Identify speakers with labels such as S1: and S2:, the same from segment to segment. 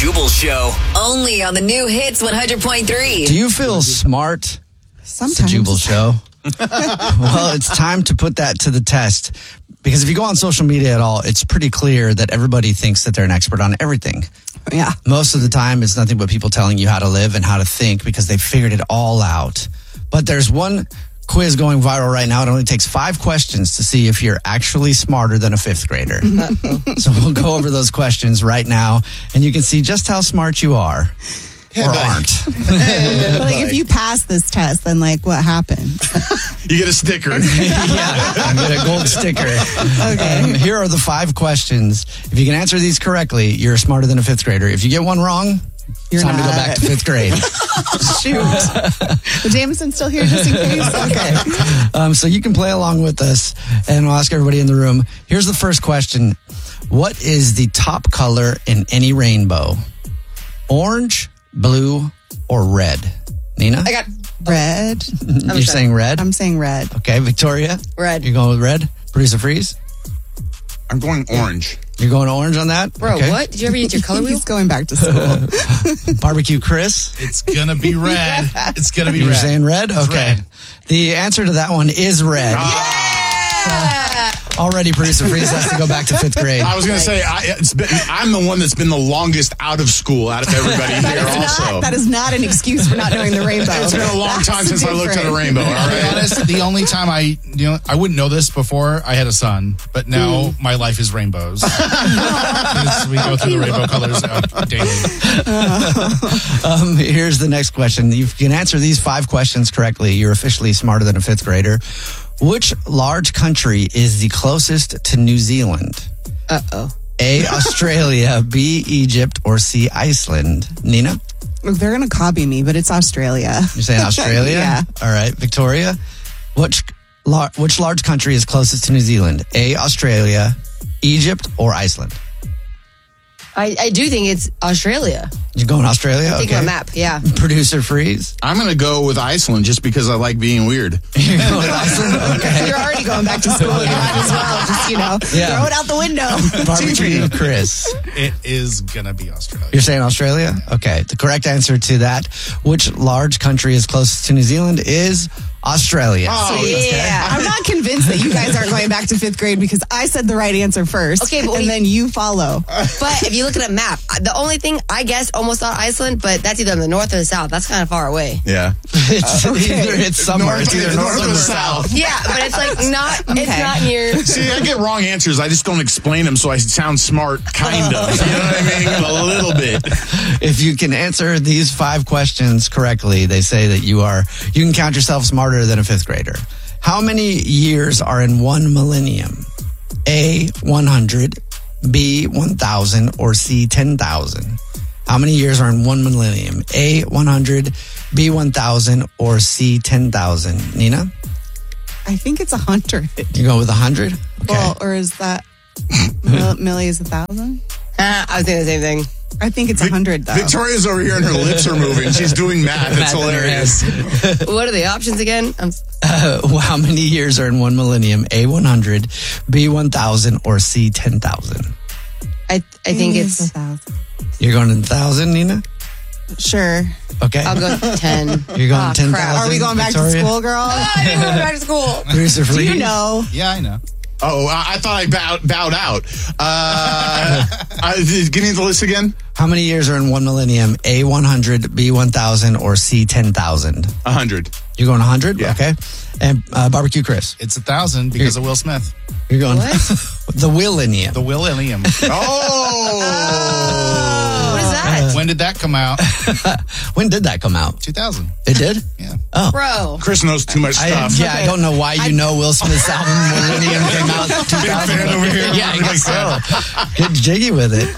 S1: Jubal Show. Only on the new Hits 100.3.
S2: Do you feel smart?
S3: Sometimes.
S2: It's a Jubal Show. Well, it's time to put that to the test. Because if you go on social media at all, it's pretty clear that everybody thinks that they're an expert on everything.
S3: Yeah.
S2: Most of the time, it's nothing but people telling you how to live and how to think because they figured it all out. But there's one quiz going viral right now. It only takes 5 questions to see if you're actually smarter than a 5th grader. So we'll go over those questions right now, and you can see just how smart you are. Or aren't.
S3: But like, if you pass this test, then like, what happened?
S4: You get a sticker.
S2: Yeah, you get a gold sticker.
S3: Okay.
S2: Here are the 5 questions. If you can answer these correctly, you're smarter than a 5th grader. If you get one wrong,
S3: You're
S2: time to go
S3: not.
S2: back to 5th grade.
S3: Shoot. Is Jameson still here just in case? Okay.
S2: So you can play along with us, and we'll ask everybody in the room. Here's the first question. What is the top color in any rainbow? Orange, blue, or red? Nina?
S5: I got
S3: Red.
S2: You're saying red?
S3: I'm saying red.
S2: Okay, Victoria?
S5: red.
S2: You're going with red? Producer Freeze?
S4: I'm going orange.
S2: You're going orange on that?
S5: Bro,
S2: Okay.
S5: what? Did you ever use your color wheel?
S3: He's going back to school.
S2: Barbecue Chris?
S6: It's gonna be red. It's gonna be
S2: You're
S6: red.
S2: saying red? Okay.
S6: red.
S2: The answer to that one is red. Already, Producer Freeze has to go back to 5th grade.
S4: I was going to say, I'm the one that's been the longest out of school out of everybody here also.
S3: That is not an excuse for not knowing the rainbow.
S4: It's been a long time since I looked at a rainbow. All
S6: I'll be
S4: right?
S6: honest, the only time I wouldn't know this before I had a son, but now my life is rainbows. Because we go through the rainbow colors daily.
S2: Here's the next question. You can answer these 5 questions correctly. You're officially smarter than a 5th grader. Which large country is the closest to New Zealand?
S5: Uh-oh.
S2: A, Australia, B, Egypt, or C, Iceland? Nina?
S3: Look, they're going to copy me, but it's Australia.
S2: You're saying Australia?
S3: Yeah.
S2: All right. Victoria? Which large country is closest to New Zealand? A, Australia, Egypt, or Iceland?
S5: I do think it's Australia.
S2: You're going Australia?
S5: Take
S2: Okay.
S5: a map, yeah.
S2: Producer Freeze?
S4: I'm going to go with Iceland just because I like being weird.
S2: You're going Iceland? Okay.
S3: You're already going back to school. You might as well just,
S2: Yeah.
S3: throw it out the window.
S2: Barbecue Chris?
S6: It is gonna be Australia.
S2: You're saying Australia? Okay. The correct answer to that, which large country is closest to New Zealand, is Australia.
S4: Oh,
S5: Yeah.
S3: I'm not convinced that you guys aren't going back to 5th grade because I said the right answer first.
S5: Okay, but
S3: and then you follow.
S5: But if you look at a map, the only thing I guessed almost thought Iceland, but that's either in the north or the south. That's kind of far away.
S4: Yeah.
S2: It's either it's somewhere. It's either north or the south.
S5: Yeah, but it's like not. It's not near.
S4: See, I get wrong answers. I just don't explain them so I sound smart, kind of. You know what I mean? A little bit.
S2: If you can answer these 5 questions correctly, they say that you can count yourself smarter than a 5th grader. How many years are in one millennium? A, 100, B, 1,000, or C, 10,000? How many years are in one millennium? A, 100, B, 1,000, or C, 10,000? Nina?
S3: I think it's 100.
S2: You go with 100? Okay.
S3: Well, or is that Millie is 1,000?
S5: I was thinking the same thing.
S3: I think it's 100 though.
S4: Victoria's over here and her lips are moving. She's doing math. It's
S2: Math in her
S4: hilarious.
S5: What are the options again?
S2: How many years are in one millennium? A, 100, B, 1,000, or C, 10,000?
S5: I think it's.
S3: 1,000.
S2: You're going to 1,000, Nina?
S3: Sure.
S2: Okay.
S5: I'll go 10.
S2: You're going
S5: Oh,
S2: 10,000.
S5: crap.
S3: Are we going back to school, girl?
S5: I didn't go back to school.
S2: Producer
S3: Do
S2: Freeze?
S3: you know?
S6: Yeah, I know.
S4: Oh, I thought I bowed out. Give me the list again.
S2: How many years are in one millennium? A, 100, B, 1,000, or C, 10,000?
S4: 100.
S2: You're going 100?
S4: Yeah.
S2: Okay. And Barbecue Chris?
S6: It's 1,000 because of Will Smith.
S2: You're going
S5: What?
S2: the Willennium.
S6: The Willennium.
S4: Oh!
S5: What is that?
S6: When did that come out?
S2: When did that come out?
S6: 2000.
S2: It did?
S6: Yeah.
S2: Oh.
S5: Bro.
S4: Chris knows too much stuff.
S2: I don't know why you know Will Smith's album Millennium came out in 2000.
S4: fan over here.
S2: Yeah, I guess so. Get jiggy with it.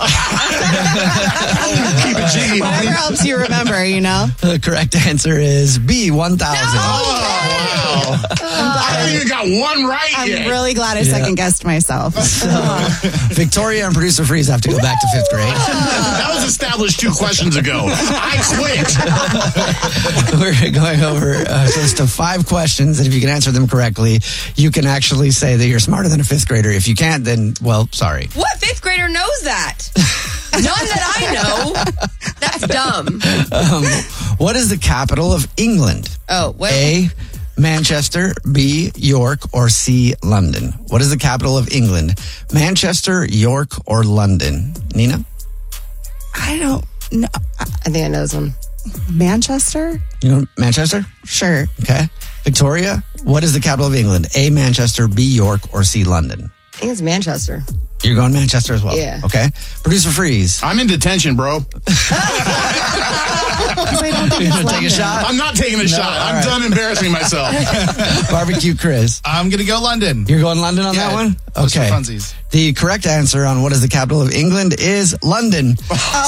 S4: Keep it jiggy,
S3: Whatever
S4: homie.
S3: helps you remember, you know?
S2: The correct answer is B, 1,000.
S4: Oh, wow. I haven't even got one right
S3: I'm
S4: yet.
S3: really glad I second guessed myself.
S2: Victoria and Producer Freeze have to go back to 5th grade.
S4: That was established 2 questions ago. I quit.
S2: We're going over a list of 5 questions, and if you can answer them correctly, you can actually say that you're smarter than a 5th grader. If you can't, then, well, sorry.
S5: What 5th grader knows that? None that I know. dumb.
S2: What is the capital of England?
S5: Oh, what?
S2: A, Manchester, B, York, or C, London? What is the capital of England? Manchester, York, or London? Nina?
S3: I don't know.
S5: I think I know this one.
S3: Manchester?
S2: You know Manchester?
S3: Sure.
S2: Okay. Victoria, what is the capital of England? A, Manchester, B, York, or C, London?
S5: I think it's Manchester.
S2: You're going Manchester as well?
S5: Yeah.
S2: Okay. Producer Freeze.
S4: I'm in detention, bro.
S3: I don't think it's
S2: Take a
S3: London.
S2: shot.
S4: I'm not taking a shot. I'm
S2: all right.
S4: done embarrassing myself.
S2: Barbecue Chris.
S6: I'm going to go London.
S2: You're going London on that one?
S6: Just for
S2: Okay.
S6: funsies.
S2: The correct answer on what is the capital of England is London.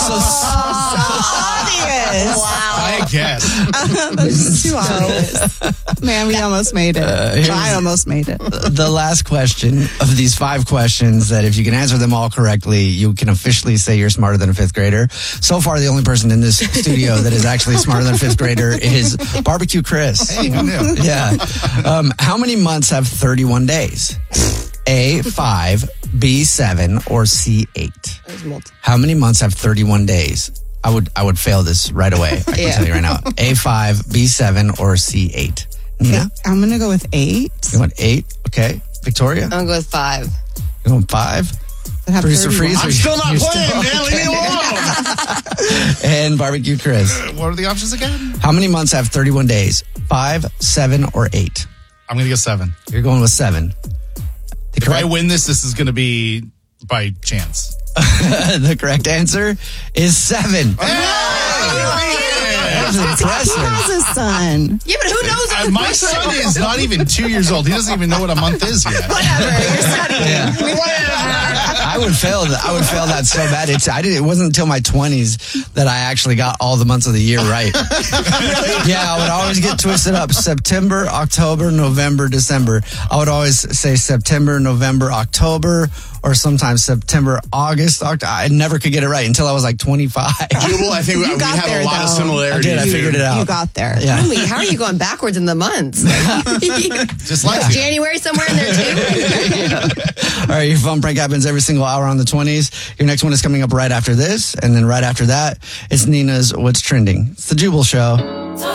S3: Obvious.
S6: I guess.
S3: That's too obvious. Man, we almost made it. I almost made it.
S2: The last question of these 5 questions that if you can answer them all correctly, you can officially say you're smarter than a 5th grader. So far, the only person in this studio that is actually smarter than a 5th grader is Barbecue Chris.
S6: Hey, who knew?
S2: Yeah. How many months have 31 days? A, 5, B, 7, or C, 8?
S5: There's multiple.
S2: How many months have 31 days? I would fail this right away. I can tell you right now. A5, B7, or C8. Nina?
S3: I'm going to go with 8.
S2: You want 8? Okay. Victoria?
S5: I'm going to go with 5.
S2: You want 5?
S3: That have
S2: Producer
S3: 31.
S2: Freeze?
S4: I'm still not playing, man. Leave me alone.
S2: And Barbecue Chris.
S6: What are the options again?
S2: How many months have 31 days? 5, 7, or 8?
S6: I'm going to go 7.
S2: You're going with 7.
S6: If I win this is going to be by chance.
S2: The correct answer is 7. That's
S3: He
S2: impressive.
S3: has a son.
S5: Yeah, but who knows? If
S6: My son is not even 2 years old. He doesn't even know what a month is yet.
S5: Whatever. You're studying.
S2: I would fail that. I would fail that so bad. It wasn't until my 20s that I actually got all the months of the year right. Yeah, I would always get twisted up. September, October, November, December. I would always say September, November, October, or sometimes September, August, October. I never could get it right until I was like 25.
S4: Jubal, I think we
S3: got
S4: have
S3: there,
S4: a lot of
S3: though.
S4: similarities.
S2: I did. I figured it out.
S3: You got there.
S2: Yeah.
S5: Homie, how are you going backwards in the months?
S6: Just like you.
S5: January somewhere in there too?
S2: All right, your phone prank happens every single hour on the 20s. Your next one is coming up right after this. And then right after that, it's Nina's What's Trending. It's the Jubal Show.